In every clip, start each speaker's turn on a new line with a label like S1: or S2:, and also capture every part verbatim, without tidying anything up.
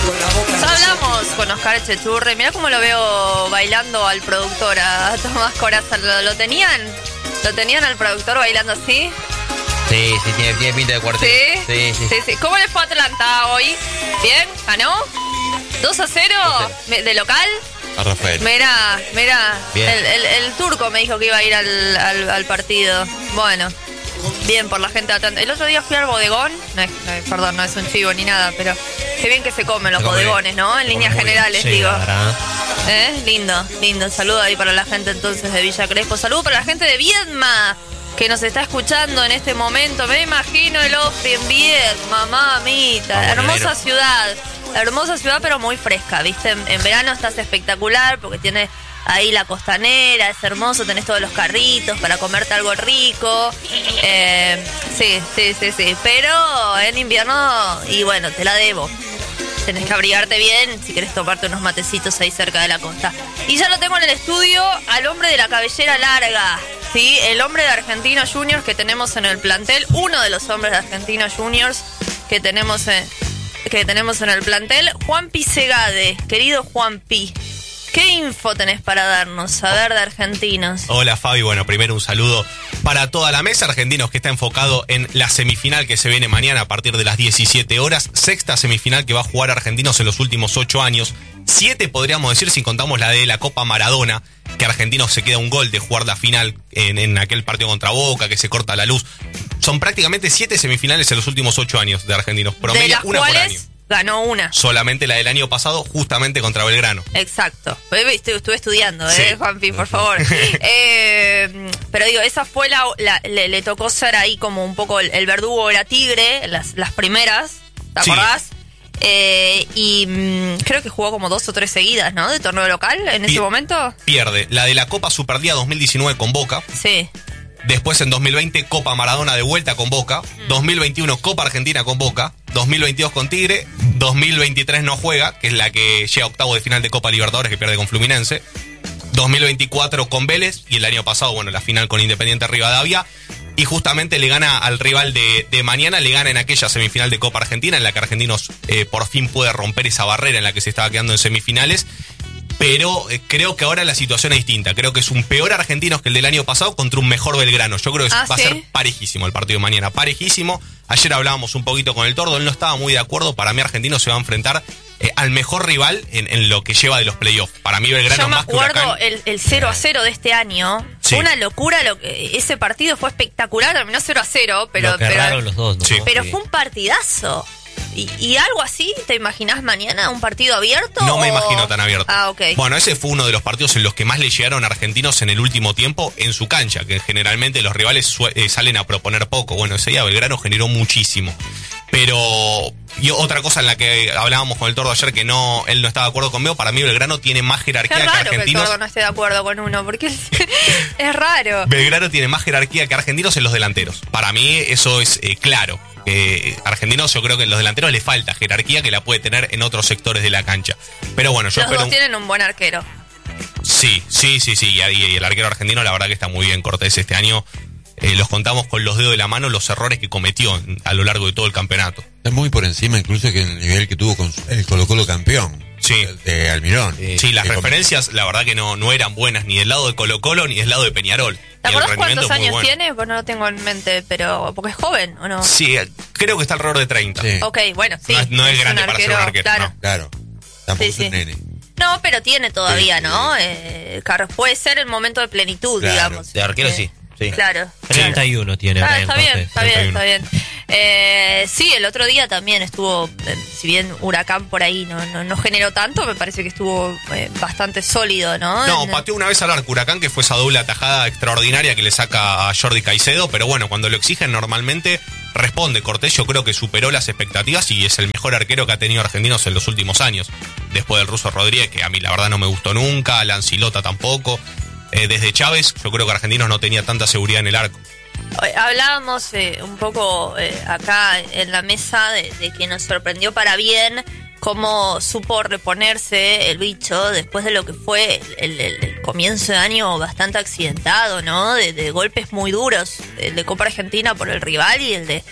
S1: Ya hablamos con Oscar Echechurri. Mirá cómo lo veo bailando al productor, a Tomás Corazza. ¿Lo, lo tenían? ¿Lo tenían al productor bailando así?
S2: Sí, sí, tiene, tiene pinta de cuarteto.
S1: ¿Sí?
S2: Sí, sí,
S1: sí, sí. ¿Cómo le fue a Atlanta hoy? ¿Bien? ¿Ganó? ¿dos a cero? ¿De local?
S3: A Rafael.
S1: Mira, mira.
S2: Bien.
S1: El, el, el turco me dijo que iba a ir al, al, al partido. Bueno, bien por la gente de Atlanta. El otro día fui al bodegón. No es, no es, perdón, no es un chivo ni nada, pero qué bien que se comen los
S2: Se come
S1: bodegones,
S2: bien.
S1: ¿no? En líneas generales,
S2: Sí,
S1: digo.
S2: ¿Eh?
S1: ¿Eh? Lindo, lindo. Saludo ahí para la gente entonces de Villa Crespo. Saludo para la gente de Viedma, que nos está escuchando en este momento. Me imagino el Ofri en Viedma, mamita.
S2: Ah, bueno,
S1: Hermosa
S2: bueno.
S1: ciudad. Hermosa ciudad, pero muy fresca, ¿viste? En, en verano estás espectacular porque tiene ahí la costanera, es hermoso, tenés todos los carritos para comerte algo rico. Eh, sí, sí, sí, sí. Pero en invierno, y bueno, te la debo. Tenés que abrigarte bien si querés tomarte unos matecitos ahí cerca de la costa. Y ya lo tengo en el estudio al hombre de la cabellera larga, ¿sí? El hombre de Argentinos Juniors que tenemos en el plantel, uno de los hombres de Argentinos Juniors que tenemos en, que tenemos en el plantel, Juanpi Segade. Querido Juanpi, ¿qué info tenés para darnos? A ver, de Argentinos.
S3: Hola Fabi, bueno, primero un saludo para toda la mesa. Argentinos que está enfocado en la semifinal que se viene mañana a partir de las diecisiete horas. Sexta semifinal que va a jugar Argentinos en los últimos ocho años. Siete podríamos decir si contamos la de la Copa Maradona, que Argentinos se queda un gol de jugar la final en, en aquel partido contra Boca, que se corta la luz. Son prácticamente siete semifinales en los últimos ocho años de Argentinos. Promedia
S1: de las
S3: una por año.
S1: cuales ganó una.
S3: Solamente la del año pasado, justamente contra Belgrano.
S1: Exacto. Estuve, estuve estudiando, ¿eh,
S3: Sí.
S1: Juanpi, por favor. eh, pero digo, esa fue la... la le, le tocó ser ahí como un poco el, el verdugo era Tigre, las, las primeras, ¿te
S3: Sí.
S1: acordás? Eh, y mmm, creo que jugó como dos o tres seguidas, ¿no? De torneo local en
S3: Pi-
S1: ese momento.
S3: Pierde la de la Copa Superliga dos mil diecinueve con Boca.
S1: Sí.
S3: Después en dos mil veinte Copa Maradona de vuelta con Boca. dos mil veintiuno Copa Argentina con Boca. dos mil veintidós con Tigre. dos mil veintitrés no juega, que es la que llega a octavo de final de Copa Libertadores, que pierde con Fluminense. dos mil veinticuatro con Vélez. Y el año pasado, bueno, la final con Independiente Rivadavia. Y justamente le gana al rival de, de mañana, le gana en aquella semifinal de Copa Argentina, en la que Argentinos eh, por fin puede romper esa barrera en la que se estaba quedando en semifinales. Pero eh, creo que ahora la situación es distinta. Creo que es un peor Argentinos que el del año pasado contra un mejor Belgrano. Yo creo que
S1: Ah,
S3: va
S1: ¿sí?
S3: a ser parejísimo el partido de mañana. Parejísimo. Ayer hablábamos un poquito con el Tordo. Él no estaba muy de acuerdo. Para mí Argentinos se va a enfrentar eh, al mejor rival en, en lo que lleva de los playoffs. Para mí Belgrano
S1: Yo me
S3: más que
S1: acuerdo
S3: Huracán.
S1: el, el cero a cero de este año.
S3: Sí.
S1: Fue una locura. Lo que, ese partido fue espectacular. Terminó cero a cero, pero...
S2: Lo que
S1: pero
S2: erraron los dos, ¿no?
S3: Sí.
S1: Pero
S2: Sí.
S1: fue un partidazo. ¿Y, y algo así? ¿Te imaginás mañana? ¿Un partido abierto?
S3: No me
S1: o-
S3: imagino tan abierto.
S1: Ah, ok.
S3: Bueno, ese fue uno de los partidos en los que más le llegaron argentinos en el último tiempo en su cancha, que generalmente los rivales sue- eh, salen a proponer poco. Bueno, ese día Belgrano generó muchísimo. Pero, y otra cosa en la que hablábamos con el Tordo ayer, que no él no estaba de acuerdo conmigo, para mí Belgrano tiene más
S1: Qué
S3: jerarquía que
S1: raro que el
S3: Argentinos.
S1: Tordo no esté de acuerdo con uno, porque es raro.
S3: Belgrano tiene más jerarquía que Argentinos en los delanteros. Para mí eso es eh, claro. Eh, Argentinos yo creo que en los delanteros le falta jerarquía que la puede tener en otros sectores de la cancha. Pero bueno, yo
S1: Los
S3: espero...
S1: dos tienen un buen arquero.
S3: Sí, sí, sí, sí. Y, y el arquero argentino la verdad que está muy bien. Cortés este año eh, los contamos con los dedos de la mano los errores que cometió en- a lo largo de todo el campeonato.
S4: Está muy por encima incluso que el nivel que tuvo con su- el Colo Colo campeón.
S3: Sí.
S4: De Almirón.
S2: Sí.
S3: Sí, las
S4: Que com-
S3: referencias la verdad que no, no eran buenas ni del lado de Colo Colo ni del lado de Peñarol.
S1: ¿Te
S3: Y el
S1: acordás
S3: rendimiento
S1: cuántos
S3: es muy
S1: años
S3: bueno.
S1: tiene? Pues no lo tengo en mente, pero... Porque es joven, ¿o no?
S3: Sí, eh, creo que está alrededor de treinta.
S4: Sí.
S1: Ok, bueno, sí.
S3: No es- no es grande
S1: un
S3: para ser un arquero,
S1: Claro.
S3: no.
S4: Claro. Tampoco
S1: Sí,
S4: es
S1: sí.
S4: un nene.
S1: No, pero tiene todavía,
S4: Sí, sí.
S1: ¿no? Eh, Carlos, puede ser el momento de plenitud,
S4: Claro,
S1: digamos.
S2: de arquero
S1: Eh,
S2: sí, sí.
S1: Claro.
S2: treinta y uno tiene
S1: Ah,
S2: Brian
S1: está bien,
S2: Cortés.
S1: está bien,
S3: treinta y
S1: está bien. Eh, sí, el otro día también estuvo, eh, si bien Huracán por ahí no, no, no generó tanto, me parece que estuvo eh, bastante sólido, ¿no?
S3: No,
S1: En-
S3: pateó una vez al arco Huracán, que fue esa doble atajada extraordinaria que le saca a Jordi Caicedo, pero bueno, cuando lo exigen normalmente responde. Cortés yo creo que superó las expectativas y es el mejor arquero que ha tenido Argentinos en los últimos años. Después del Ruso Rodríguez, que a mí la verdad no me gustó nunca, Lancilota tampoco. Eh, desde Chávez, yo creo que Argentinos no tenía tanta seguridad en el arco.
S1: Eh, Hablábamos eh, un poco eh, acá en la mesa de, de que nos sorprendió para bien cómo supo reponerse el bicho después de lo que fue el, el- el comienzo de año bastante accidentado, ¿no? De, de golpes muy duros, el de Copa Argentina por el rival y el de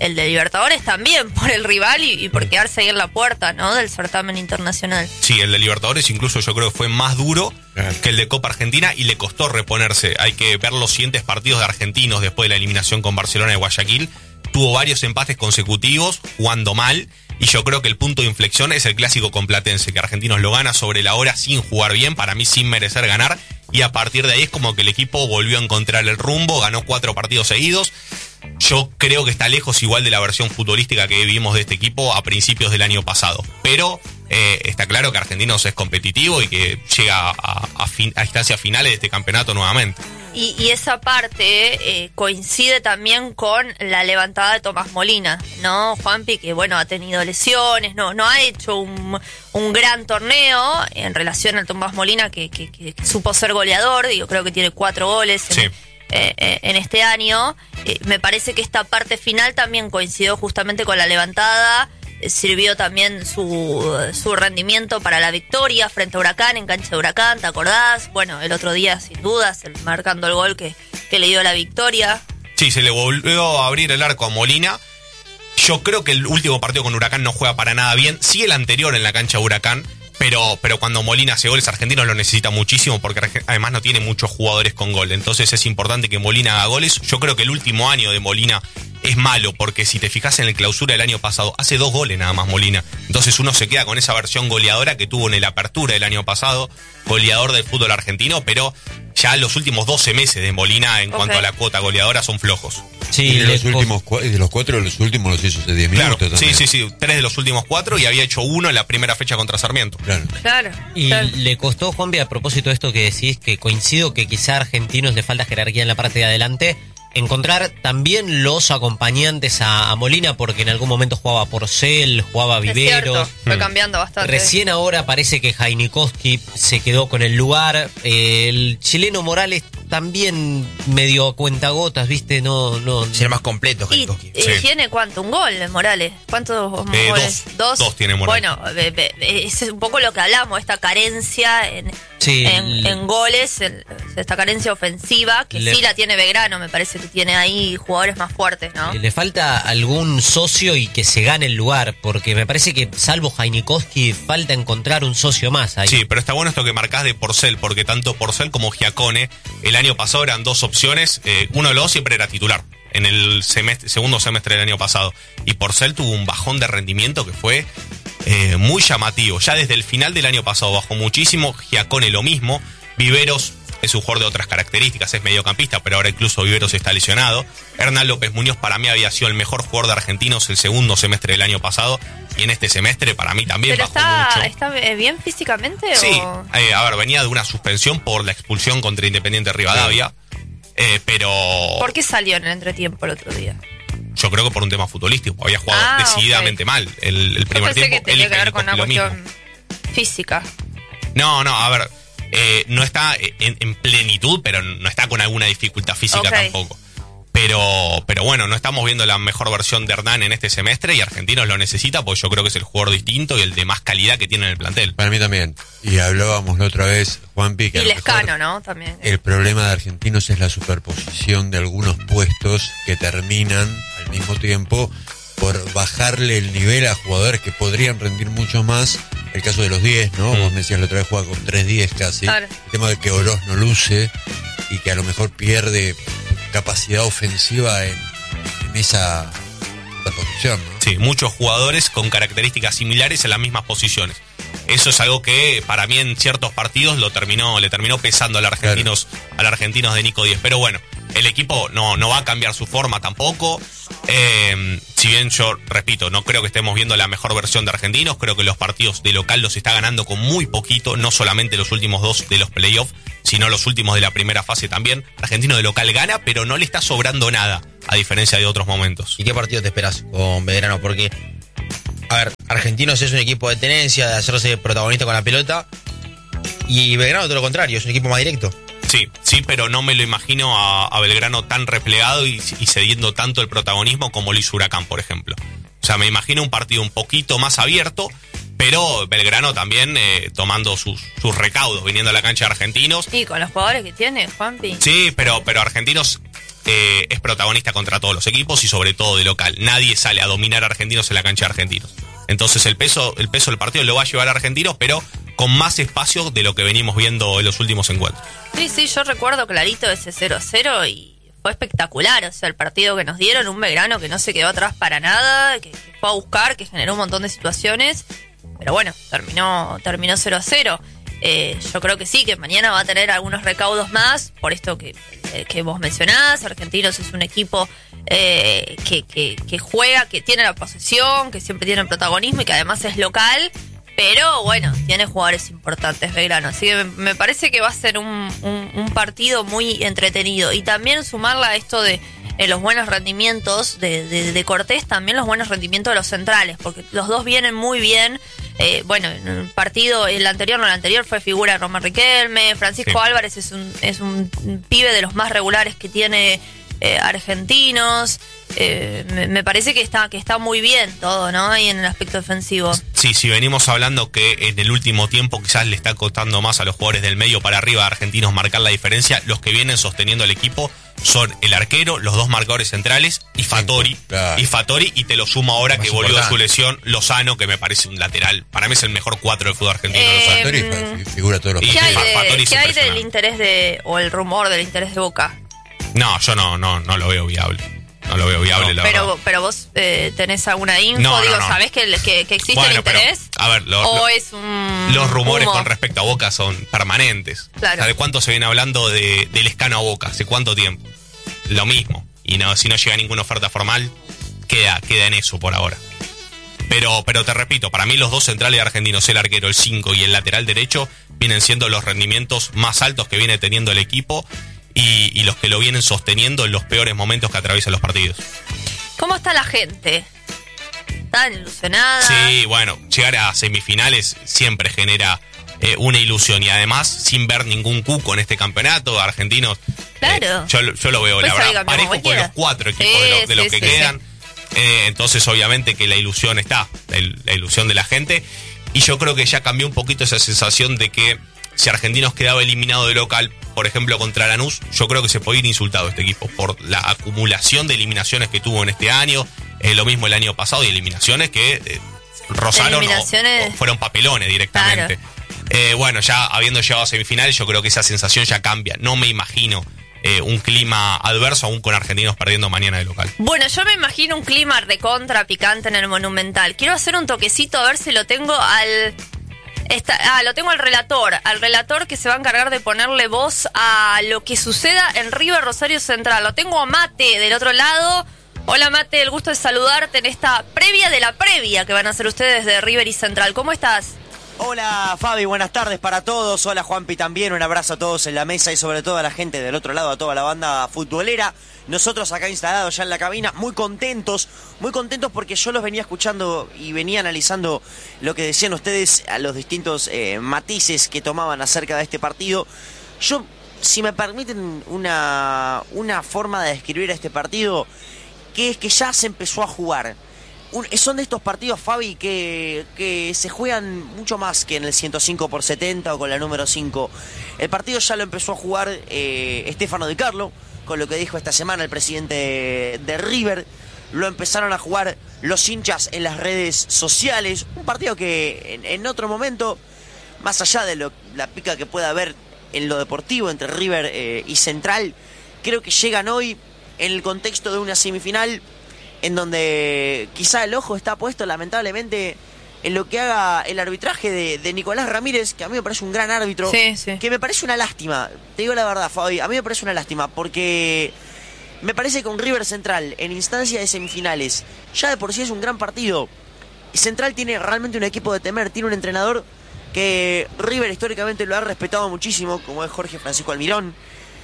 S1: el de Libertadores también, por el rival y, y por quedarse ahí en la puerta, ¿no? Del certamen internacional.
S3: Sí, el de Libertadores incluso yo creo que fue más duro que el de Copa Argentina y le costó reponerse. Hay que ver los siguientes partidos de Argentinos después de la eliminación con Barcelona de Guayaquil. Tuvo varios empates consecutivos, jugando mal, y yo creo que el punto de inflexión es el clásico con Platense, que Argentinos lo gana sobre la hora sin jugar bien, para mí sin merecer ganar, y a partir de ahí es como que el equipo volvió a encontrar el rumbo, ganó cuatro partidos seguidos. Yo creo que está lejos igual de la versión futbolística que vivimos de este equipo a principios del año pasado, pero eh, está claro que Argentinos es competitivo y que llega a, a, fin, a instancias finales de este campeonato nuevamente.
S1: Y, y esa parte eh, coincide también con la levantada de Tomás Molina, ¿no? Juanpi, que bueno, ha tenido lesiones, no no ha hecho un, un gran torneo en relación al Tomás Molina, que, que, que, que supo ser goleador, digo, creo que tiene cuatro goles en,
S3: Sí.
S1: eh, eh, en este año. Eh, me parece que esta parte final también coincidió justamente con la levantada. Sirvió también su, su rendimiento para la victoria frente a Huracán, en cancha de Huracán, ¿te acordás? Bueno, el otro día, sin dudas, el, marcando el gol que, que le dio la victoria.
S3: Sí, se le volvió a abrir el arco a Molina. Yo creo que el último partido con Huracán no juega para nada bien. Sí, el anterior en la cancha de Huracán, pero, pero cuando Molina hace goles, Argentinos lo necesita muchísimo porque además no tiene muchos jugadores con gol. Entonces es importante que Molina haga goles. Yo creo que el último año de Molina es malo, porque si te fijas en el clausura del año pasado, hace dos goles nada más Molina. Entonces uno se queda con esa versión goleadora que tuvo en el apertura del año pasado, goleador del fútbol argentino, pero ya los últimos doce meses de Molina en
S1: Okay.
S3: cuanto a la cuota goleadora son flojos.
S2: Sí,
S4: Y de los,
S2: le-
S4: últimos, cua- de los cuatro, de los últimos los hizo hace diez
S3: Claro,
S4: minutos
S3: sí,
S4: también.
S3: sí, sí, tres de los últimos cuatro y había hecho uno en la primera fecha contra Sarmiento.
S4: Claro.
S1: Claro.
S2: Y
S1: claro.
S2: le costó, Juanpi, a propósito de esto que decís, que coincido que quizá a Argentinos le falta jerarquía en la parte de adelante, encontrar también los acompañantes a, a Molina, porque en algún momento jugaba Porcel, jugaba
S1: Es
S2: Viveros.
S1: cierto, fue
S3: Mm.
S1: cambiando bastante.
S2: Recién ahora parece que Jainikowski se quedó con el lugar. Eh, el chileno Morales también medio a cuentagotas, ¿viste? No, no.
S5: Ser más completo,
S1: Y
S5: Jainikowski.
S1: eh,
S3: Sí.
S1: tiene cuánto, un gol Morales, ¿cuántos
S3: Eh,
S1: goles?
S3: dos. Dos tiene Morales.
S1: Bueno, eh, eh, es un poco lo que hablamos, esta carencia en,
S2: Sí,
S1: en,
S2: el-
S1: en goles, en- esta carencia ofensiva, que
S2: Le-
S1: sí la tiene Belgrano, me parece que tiene ahí jugadores más fuertes, ¿no?
S2: Eh, Le falta algún socio y que se gane el lugar, porque me parece que salvo Jainikowski falta encontrar un socio más ahí.
S3: Sí, pero está bueno esto que marcás de Porcel, porque tanto Porcel como Giacone el año pasado eran dos opciones, eh, uno de los dos siempre era titular en el semestre, segundo semestre del año pasado, y Porcel tuvo un bajón de rendimiento que fue eh, muy llamativo. Ya desde el final del año pasado bajó muchísimo, Giacone lo mismo, Viveros es un jugador de otras características, es mediocampista, pero ahora incluso Viveros está lesionado. Hernán López Muñoz para mí había sido el mejor jugador de Argentinos el segundo semestre del año pasado, y en este semestre para mí también
S1: Pero
S3: bajó
S1: está,
S3: mucho.
S1: ¿está eh, bien físicamente?
S3: Sí,
S1: o?
S3: eh, a ver, venía de una suspensión por la expulsión contra Independiente Rivadavia, eh, pero
S1: ¿Por qué salió en el entretiempo el otro día?
S3: yo creo que por un tema futbolístico, había jugado
S1: Ah,
S3: decididamente
S1: ok.
S3: mal el, el
S1: Yo
S3: primer
S1: pensé
S3: tiempo.
S1: que tenía
S3: él y
S1: que ver con una
S3: Jainikowski lo
S1: cuestión
S3: mismo.
S1: física.
S3: No, no, a ver, eh, no está en, en plenitud, pero no está con alguna dificultad física
S1: Ok.
S3: tampoco. Pero, pero bueno, no estamos viendo la mejor versión de Hernán en este semestre y Argentinos lo necesita, porque yo creo que es el jugador distinto y el de más calidad que tiene en el plantel.
S4: Para mí también. Y hablábamos la otra vez, Juanpi, que a
S1: Y
S4: lo mejor
S1: Lescano, ¿no? También.
S4: el problema de Argentinos es la superposición de algunos puestos que terminan al mismo tiempo por bajarle el nivel a jugadores que podrían rendir mucho más. El caso de los diez, ¿no?
S3: Mm.
S4: Vos me decías la otra vez juega con tres diez casi.
S1: Claro.
S4: El tema de que Oroz no luce y que a lo mejor pierde capacidad ofensiva en, en esa superposición, ¿no?
S3: Sí, muchos jugadores con características similares en las mismas posiciones. Eso es algo que para mí en ciertos partidos lo terminó, le terminó pesando al argentinos, al argentinos de Nico Díez. Pero bueno, el equipo no, no va a cambiar su forma tampoco. Eh, si bien yo, repito, no creo que estemos viendo la mejor versión de Argentinos, creo que los partidos de local los está ganando con muy poquito, no solamente los últimos dos de los playoffs, sino los últimos de la primera fase también. Argentino de local gana, pero no le está sobrando nada, a diferencia de otros momentos.
S5: ¿Y qué partido te esperas con Belgrano? Porque, a ver, Argentinos es un equipo de tenencia, de hacerse protagonista con la pelota. Y Belgrano todo lo contrario, es un equipo más directo.
S3: Sí, sí, pero no me lo imagino a, a Belgrano tan replegado y, y cediendo tanto el protagonismo como lo hizo Huracán, por ejemplo. O sea, me imagino un partido un poquito más abierto, pero Belgrano también eh, tomando sus, sus recaudos, viniendo a la cancha de Argentinos.
S1: Y con los jugadores que tiene, Juanpi.
S3: Sí, pero, pero Argentinos eh, es protagonista contra todos los equipos y sobre todo de local. Nadie sale a dominar a Argentinos en la cancha de Argentinos. Entonces el peso, el peso del partido lo va a llevar a Argentinos, pero con más espacio de lo que venimos viendo en los últimos encuentros.
S1: Sí, sí, yo recuerdo clarito ese cero cero y fue espectacular. O sea, el partido que nos dieron, un Belgrano que no se quedó atrás para nada, que, que fue a buscar, que generó un montón de situaciones. Pero bueno, terminó terminó cero a cero. Eh, yo creo que sí, que mañana va a tener algunos recaudos más, por esto que, eh, que vos mencionás. Argentinos es un equipo eh, que, que, que juega, que tiene la posesión, que siempre tiene el protagonismo y que además es local. Pero bueno, tiene jugadores importantes Belgrano. Así que me, me parece que va a ser un, un, un partido muy entretenido. Y también sumarla a esto de eh, los buenos rendimientos de, de, de Cortés, también los buenos rendimientos de los centrales, porque los dos vienen muy bien. Eh, bueno, en el partido, el anterior, no el anterior, fue figura Román Riquelme. Francisco
S3: Sí.
S1: Álvarez es un, es un pibe de los más regulares que tiene eh, Argentinos. Eh, me, me parece que está que está muy bien todo, ¿no? Ahí en el aspecto defensivo.
S3: Sí, si venimos hablando que en el último tiempo quizás le está costando más a los jugadores del medio para arriba a Argentinos marcar la diferencia, los que vienen sosteniendo el equipo son el arquero, los dos marcadores centrales y Fattori.
S4: Claro.
S3: Y Fattori, y te lo sumo ahora
S5: Más
S3: que volvió de su
S5: importante.
S3: lesión Lozano, que me parece un lateral. Para mí es el mejor cuatro del fútbol argentino.
S1: Eh,
S3: Lozano.
S4: Fattori
S1: mm.
S4: fi- figura todos los
S3: Y-
S1: ¿Qué hay,
S3: Fa-
S1: de-
S3: Fattori es
S1: ¿qué hay del
S3: impresionante.
S1: interés de, o el rumor del interés de Boca?
S3: No, yo no, no, no lo veo viable. No lo veo viable, la
S1: Pero,
S3: verdad.
S1: pero vos eh, tenés alguna info,
S3: No, no,
S1: digo,
S3: no.
S1: ¿sabés que, que, que existe
S3: Bueno,
S1: el
S3: pero,
S1: interés?
S3: a ver, lo-
S1: ¿O
S3: lo-
S1: es un
S3: Los rumores
S1: humo?
S3: con respecto a Boca son permanentes.
S1: Claro.
S3: O sea, ¿de cuánto se viene hablando de, del escano a Boca? ¿Hace cuánto tiempo? Lo mismo. Y no, si no llega ninguna oferta formal, queda, queda en eso por ahora. Pero, pero te repito, para mí los dos centrales argentinos, el arquero, el cinco y el lateral derecho, vienen siendo los rendimientos más altos que viene teniendo el equipo y, y los que lo vienen sosteniendo en los peores momentos que atraviesan los partidos.
S1: ¿Cómo está la gente? ¿Están ilusionada?
S3: Sí, bueno, llegar a semifinales siempre genera eh, una ilusión y además sin ver ningún cuco en este campeonato, argentinos.
S1: Claro.
S3: eh, yo, yo lo veo,
S1: Puede
S3: la
S1: salir
S3: verdad,
S1: campeón
S3: parejo con
S1: cualquiera.
S3: los cuatro equipos
S1: Sí,
S3: de, los- de los
S1: sí,
S3: que
S1: sí,
S3: quedan. Eh, entonces, obviamente, que la ilusión está, la, il- la ilusión de la gente. Y yo creo que ya cambió un poquito esa sensación de que si Argentinos quedaba eliminado de local, por ejemplo, contra Lanús, yo creo que se podía ir insultado este equipo por la acumulación de eliminaciones que tuvo en este año. Eh, lo mismo el año pasado y eliminaciones que eh, rozaron o-
S1: Eliminaciones.
S3: o fueron papelones directamente. Eh, bueno, ya habiendo llegado a semifinales, yo creo que esa sensación ya cambia. No me imagino eh, un clima adverso aún con Argentinos perdiendo mañana de local.
S1: Bueno, yo me imagino un clima recontra picante en el Monumental. Quiero hacer un toquecito a ver si lo tengo al... Esta, ah, lo tengo al relator, al relator que se va a encargar de ponerle voz a lo que suceda en River Rosario Central. Lo tengo a Mate del otro lado. Hola Mate, el gusto de saludarte en esta previa de la previa que van a hacer ustedes de River y Central. ¿Cómo estás?
S6: Hola Fabi, buenas tardes para todos. Hola Juanpi también, un abrazo a todos en la mesa y sobre todo a la gente del otro lado, a toda la banda futbolera. Nosotros acá instalados ya en la cabina, muy contentos, muy contentos porque yo los venía escuchando y venía analizando lo que decían ustedes a los distintos eh, matices que tomaban acerca de este partido. Yo, si me permiten una, una forma de describir este partido, que es que ya se empezó a jugar. Un, son de estos partidos, Fabi, que, que se juegan mucho más que en el ciento cinco por setenta o con la número cinco. El partido ya lo empezó a jugar eh, Stefano Di Carlo, con lo que dijo esta semana el presidente de, de River. Lo empezaron a jugar los hinchas en las redes sociales. Un partido que en, en otro momento, más allá de lo, la pica que pueda haber en lo deportivo entre River eh, y Central, creo que llegan hoy en el contexto de una semifinal en donde quizá el ojo está puesto lamentablemente en lo que haga el arbitraje de, de Nicolás Ramírez, que a mí me parece un gran árbitro,
S1: Sí, sí.
S6: que me parece una lástima, te digo la verdad Fabi, a mí me parece una lástima porque me parece que un River Central en instancia de semifinales ya de por sí es un gran partido. Y Central tiene realmente un equipo de temer, tiene un entrenador que River históricamente lo ha respetado muchísimo, como es Jorge Francisco Almirón.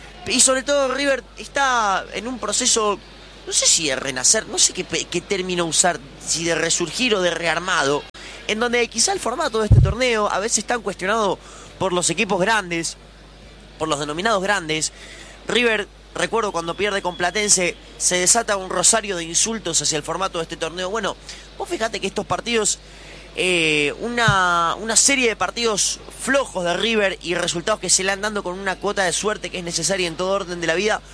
S6: Y sobre todo River está en un proceso, no sé si de renacer, no sé qué, qué término usar, si de resurgir o de rearmado, en donde quizá el formato de este torneo a veces está cuestionado por los equipos grandes, por los denominados grandes. River, recuerdo cuando pierde con Platense, se desata un rosario de insultos hacia el formato de este torneo. Bueno, vos fíjate que estos partidos, eh, una, una serie de partidos flojos de River y resultados que se le han dando con una cuota de suerte que es necesaria en todo orden de la vida,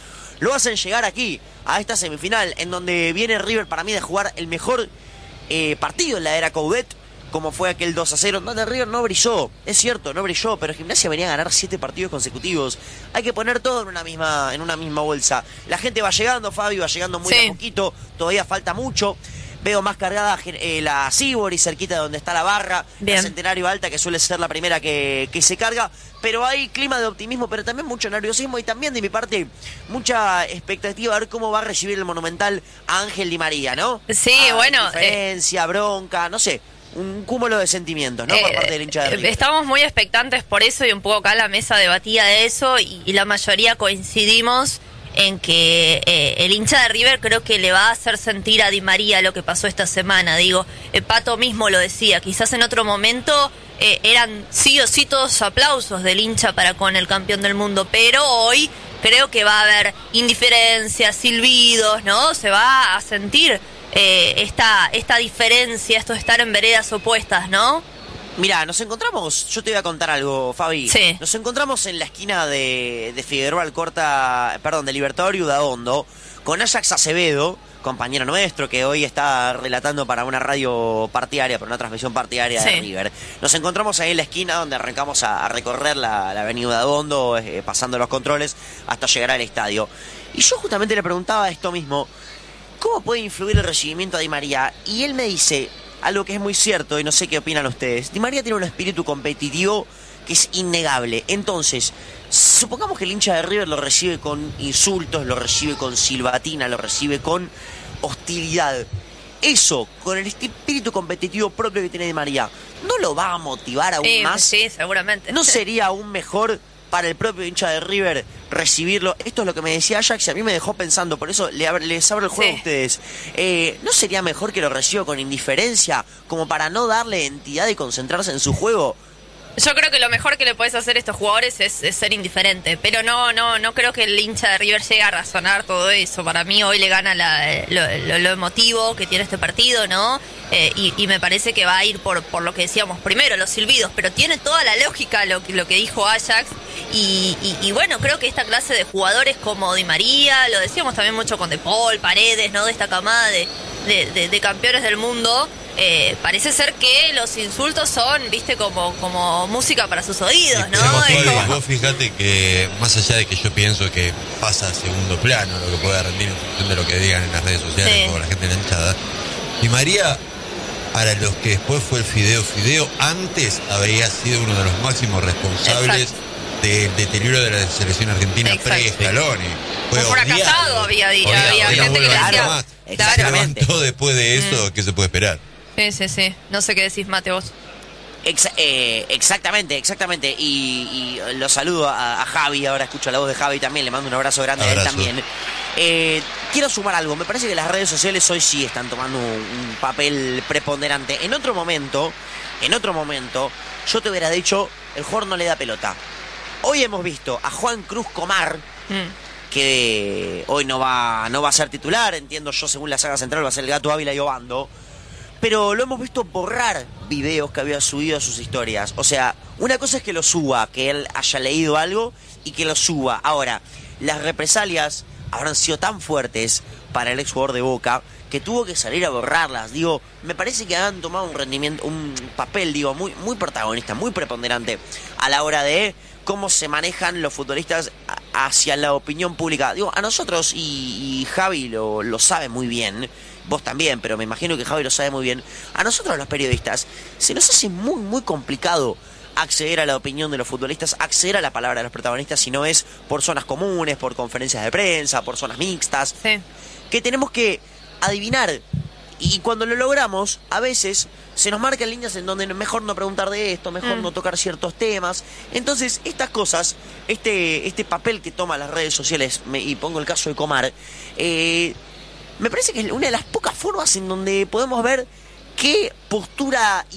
S6: lo hacen llegar aquí, a esta semifinal, en donde viene River para mí de jugar el mejor eh, partido en la era Coudet, como fue aquel dos a cero, donde River no brilló, es cierto, no brilló, pero Gimnasia venía a ganar siete partidos consecutivos. Hay que poner todo en una misma, en una misma bolsa. La gente va llegando, Fabi va llegando muy
S1: Sí.
S6: a poquito, todavía falta mucho. Veo más cargada eh, la Sibori, cerquita de donde está la barra,
S1: Bien.
S6: la Centenario Alta, que suele ser la primera que, que se carga, pero hay clima de optimismo, pero también mucho nerviosismo y también de mi parte mucha expectativa a ver cómo va a recibir el Monumental a Ángel Di María, ¿no?
S1: Sí,
S6: Ah,
S1: bueno,
S6: Diferencia, bronca, no sé, un cúmulo de sentimientos, ¿no? Por
S1: Eh,
S6: parte del hincha de
S1: eh,
S6: River.
S1: Estamos muy expectantes por eso y un poco acá la mesa debatía de eso y, y la mayoría coincidimos en que eh, el hincha de River creo que le va a hacer sentir a Di María lo que pasó esta semana. Digo, el Pato mismo lo decía, quizás en otro momento eh, eran sí o sí todos aplausos del hincha para con el campeón del mundo, pero hoy creo que va a haber indiferencias, silbidos, ¿no? Se va a sentir eh, esta, esta diferencia, esto de estar en veredas opuestas, ¿no?
S6: Mirá, nos encontramos, yo te voy a contar algo, Fabi.
S1: Sí.
S6: Nos encontramos en la esquina de, de Figueroa Alcorta, perdón, de Libertador y Udaondo, con Ajax Acevedo, compañero nuestro, que hoy está relatando para una radio partidaria, para una transmisión partidaria de
S1: Sí.
S6: River. Nos encontramos ahí en la esquina donde arrancamos a, a recorrer la, la avenida Udaondo, eh, pasando los controles, hasta llegar al estadio. Y yo justamente le preguntaba esto mismo, ¿cómo puede influir el recibimiento a Di María? Y él me dice algo que es muy cierto y no sé qué opinan ustedes. Di María tiene un espíritu competitivo que es innegable. Entonces, supongamos que el hincha de River lo recibe con insultos, lo recibe con silbatina, lo recibe con hostilidad. Eso, con el espíritu competitivo propio que tiene Di María, ¿no lo va a motivar aún
S1: Sí,
S6: más?
S1: sí, seguramente.
S6: ¿No sería aún mejor para el propio hincha de River recibirlo? Esto es lo que me decía Ajax y a mí me dejó pensando, por eso le ab- les abro el juego
S1: Sí.
S6: a ustedes. Eh, ¿No sería mejor que lo reciba con indiferencia, como para no darle entidad y concentrarse en su juego?
S1: Yo creo que lo mejor que le puedes hacer a estos jugadores es, es ser indiferente, pero no no no creo que el hincha de River llegue a razonar todo eso. Para mí hoy le gana la, lo, lo- lo emotivo que tiene este partido, ¿no? Eh, y, y me parece que va a ir por, por lo que decíamos primero, los silbidos, pero tiene toda la lógica lo, que- lo que dijo Ajax. Y, y, y bueno, creo que esta clase de jugadores como Di María, lo decíamos también mucho con De Paul, Paredes, ¿no? De esta camada de, de, de- de campeones del mundo. Eh, parece ser que los insultos son, viste, como, como música para sus oídos, ¿no?
S4: Vos,
S1: Es
S4: Fabi,
S1: como-
S4: vos fíjate que más allá de que yo pienso que pasa a segundo plano lo que pueda rendir en función de lo que digan en las redes sociales
S1: Sí.
S4: o la gente en la hinchada, Di María, para los que después fue el Fideo Fideo, antes habría sido uno de los máximos responsables
S1: Exacto.
S4: del deterioro de la selección argentina
S1: Exacto.
S4: pre-Scaloni. Fue
S1: Un fracasado
S4: odiado.
S1: había dicho,
S4: Odiado.
S1: había
S4: Hoy no
S1: gente que
S4: vuelve
S1: le
S4: a
S1: decía-
S4: más.
S6: Claro.
S4: Se levantó después de eso,
S1: Mm.
S4: ¿qué se puede esperar?
S1: Sí, sí, sí. No sé qué decís, Mate, vos.
S6: Exa- eh, exactamente, exactamente. Y, y lo saludo a, a Javi, ahora escucho la voz de Javi también, le mando un abrazo grande a él
S4: Abrazo.
S6: también. Eh, quiero sumar algo, me parece que las redes sociales hoy sí están tomando un, un papel preponderante. En otro momento, en otro momento, yo te hubiera dicho, el jugador no le da pelota. Hoy hemos visto a Juan Cruz Comar,
S1: Mm.
S6: que hoy no va, no va a ser titular, entiendo yo, según la saga central va a ser el Gato Ávila y Obando, pero lo hemos visto borrar videos que había subido a sus historias. O sea, una cosa es que lo suba, que él haya leído algo y que lo suba. Ahora, las represalias habrán sido tan fuertes para el exjugador de Boca que tuvo que salir a borrarlas. Digo, me parece que han tomado un rendimiento, un papel, digo, muy, muy protagonista, muy preponderante a la hora de cómo se manejan los futbolistas a- hacia la opinión pública. Digo, a nosotros, y, y Javi lo, lo sabe muy bien, vos también, pero me imagino que Javi lo sabe muy bien, a nosotros los periodistas se nos hace muy, muy complicado acceder a la opinión de los futbolistas, acceder a la palabra de los protagonistas, si no es por zonas comunes, por conferencias de prensa, por zonas mixtas,
S1: Sí.
S6: que tenemos que adivinar. Y cuando lo logramos, a veces se nos marcan líneas en donde mejor no preguntar de esto, mejor
S1: Mm.
S6: no tocar ciertos temas. Entonces, estas cosas, este, este papel que toman las redes sociales, me- y pongo el caso de Comar, eh, me parece que es una de las pocas formas en donde podemos ver qué postura